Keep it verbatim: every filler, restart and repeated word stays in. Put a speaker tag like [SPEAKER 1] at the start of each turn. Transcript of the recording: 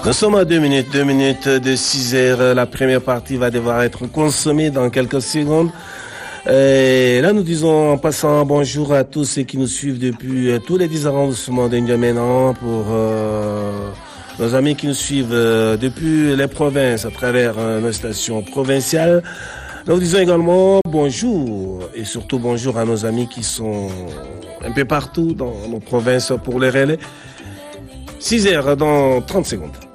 [SPEAKER 1] Nous sommes à deux minutes, deux minutes de six heures. La première partie va devoir être consommée dans quelques secondes. Et là, nous disons en passant bonjour à tous ceux qui nous suivent depuis euh, tous les dix arrondissements d'Indiaménan, pour euh, nos amis qui nous suivent euh, depuis les provinces à travers euh, nos stations provinciales. Nous disons également bonjour et surtout bonjour à nos amis qui sont un peu partout dans nos provinces pour les relais. six heures dans trente secondes.